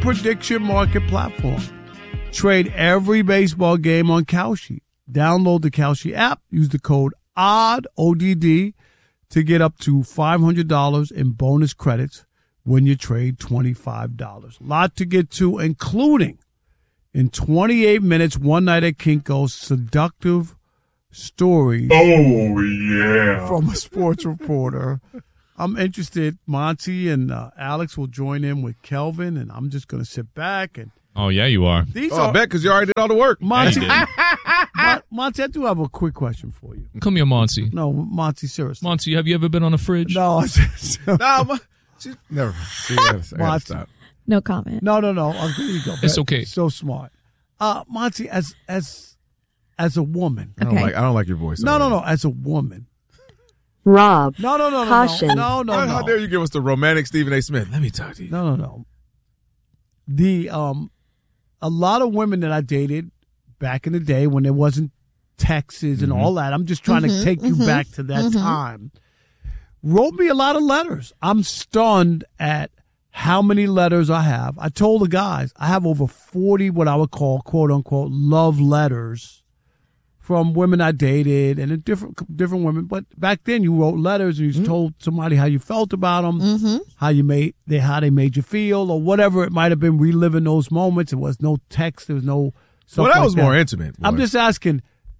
prediction market platform. Trade every baseball game on Kalshi. Download the Kalshi app. Use the code ODD, ODD, to get up to $500 in bonus credits when you trade $25. Lot to get to, including in 28 minutes, one night at Kinko's, seductive stories. Oh, yeah. From a sports reporter. I'm interested. Monty and Alex will join in with Kelvin, and I'm just going to sit back. And oh, yeah, you are. I bet, because you already did all the work. Monty, Monty, I do have a quick question for you. Come here, Monty. No, Monty, seriously. Monty, have you ever been on a fridge? No. Never. Monty. No comment. No. Oh, there you go. It's okay. So smart. Monty, as a woman. I don't like your voice. No. As a woman. Rob. No. Caution. No. How dare you give us the romantic Stephen A. Smith? Let me talk to you. No. The a lot of women that I dated back in the day when there wasn't texts and all that. I'm just trying to take you back to that time. Wrote me a lot of letters. I'm stunned at how many letters I have. I told the guys I have over 40 what I would call quote unquote love letters from women I dated and different women. But back then you wrote letters and you told somebody how you felt about them, how they made you feel, or whatever it might have been. Reliving those moments. There was no text. There was no stuff. Well, that like was more intimate. Boy. I'm just asking.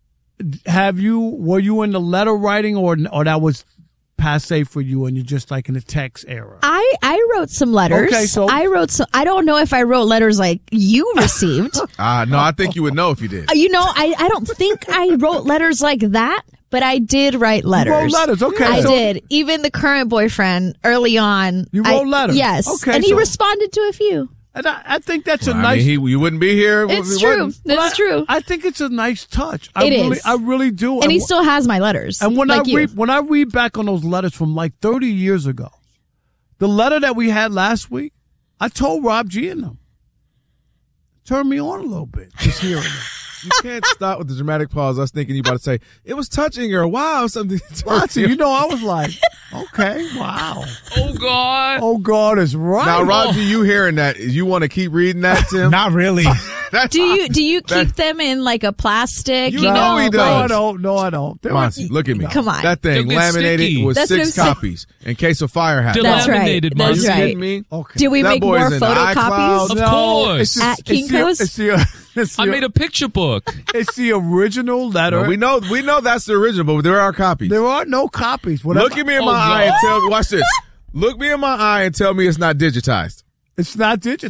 Were you in the letter writing or that was passe for you and you're just like in the text era? I wrote some letters. Okay, so I don't know if I wrote letters like you received. No, I think you would know if you did. I don't think I wrote letters like that, but I did write letters. You wrote letters, okay. I did. Even the current boyfriend early on. You wrote letters? Yes. Okay. And he responded to a few. And I think that's you wouldn't be here. It's true. That's true. I think it's a nice touch. It is. I really do. And he still has my letters. And when like I read back on those letters from like 30 years ago, the letter that we had last week, I told Rob G in them. Turned me on a little bit just hearing it. You can't stop with the dramatic pause. I was thinking you about to say, it was touching or wow, something. Monty, I was like, okay, wow. Oh, God is right. Now, Rob, you hearing that? You want to keep reading that, Tim? Not really. Do you keep them in like a plastic? You know he does. No, I don't. Monty, look at me. Come on. That thing They're laminated sticky. with That's what 6 I'm copies in case a fire happens. That's right. Laminated, Are That's you right. kidding me? Okay. Do we That make boy's more in the photocopies? Of course. At Kinko's? I made a picture book. It's the original letter. No, we know that's the original, but there are copies. There are no copies. Look at me in my eye and tell me. Watch this. Look me in my eye and tell me it's not digitized. It's not digitized.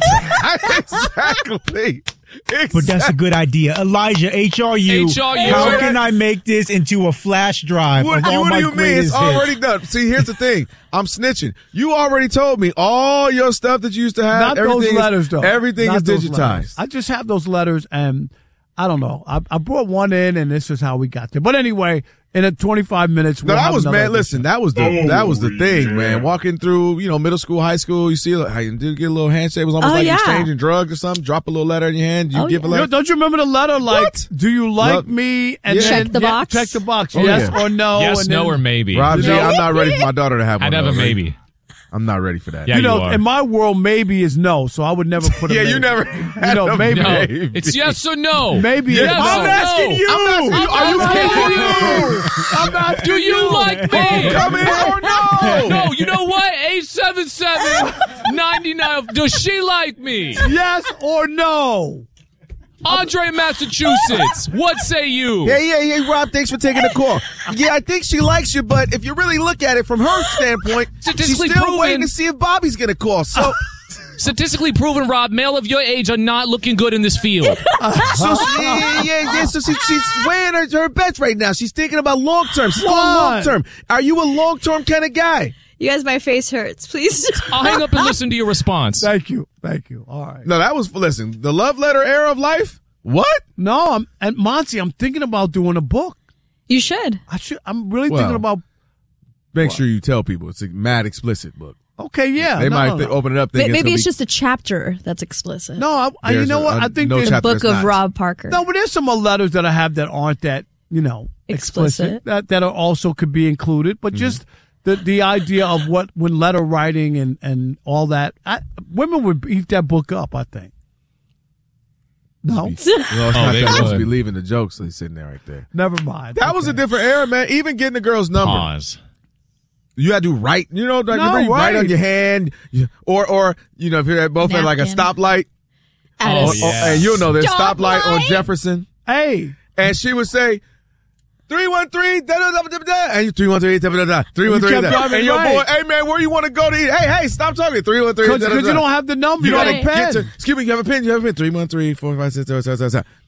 Exactly. But that's a good idea. Elijah, HRU. How can I make this into a flash drive What of all my do you mean? greatest It's already hits? done. See, here's the thing. I'm snitching. You already told me all your stuff that you used to have. Not those letters, though. Everything Not is those digitized. letters. I just have those letters, and I don't know. I brought one in, and this is how we got there. But anyway, in 25 minutes, No, we'll that have was another man. Listen, that was the thing, man. Walking through, middle school, high school, you see, you did get a little handshake. It was almost like exchanging drugs or something. Drop a little letter in your hand. You give a letter. Don't you remember the letter? Like, What? do you like me? And Yeah. then Check the box. Check the box. Oh, Yes yeah. or no. Yes, and no, then, or maybe. Rob G, I'm not ready for my daughter to have one. I'd have a of those. maybe. I'm not ready for that. Yeah, you are. in my world, maybe is no. So I would never put a Yeah, maybe. you never. maybe. No, Maybe. it's yes or no. Maybe yes it's no. I'm asking you. Are you kidding me? I'm asking Do you like me? Come in or no? No, you know what? 877-99. Does she like me? Yes or no? Andre, Massachusetts. What say you? Hey, Rob, thanks for taking the call. Yeah, I think she likes you, but if you really look at it from her standpoint, she's Statistically still proven. waiting to see if Bobby's going to call. So, Statistically proven, Rob, male of your age are not looking good in this field. so she's weighing her bets right now. She's thinking about long term. She's going long term. Are you a long term kind of guy? You guys, my face hurts. Please. I'll hang up and listen to your response. Thank you. All right. No, that was listen. The love letter era of life. What? No, I'm Monty. I'm thinking about doing a book. You should. I'm really thinking about. Make sure you tell people it's a mad explicit book. Okay, yeah. They might open it up thinking Maybe it's gonna just a chapter that's explicit. No, you know what? I think no there's the chapter book that's of not. Rob Parker. no, but there's some letters that I have that aren't that explicit. Explicit. That are also could be included, but just the idea of when letter writing and all that. Women would eat that book up, I think. No. Well, it's not that supposed to be leaving the jokes. So he's sitting there right there. Never mind. That was a different era, man. Even getting the girl's number. Pause. You had to write, you write on your hand, or you know, if you're both at like a stoplight. And you'll know there's stoplight on Jefferson. Hey. And she would say, 313, da-da-da-da-da, and 313, da-da-da-da, 313, and your boy, hey man, where you want to go to eat? Hey, stop talking, 313, because you don't have the number. You gotta get to, excuse me, you have a pen, 313, 4, 5, 6, 7, 7, 7, 7.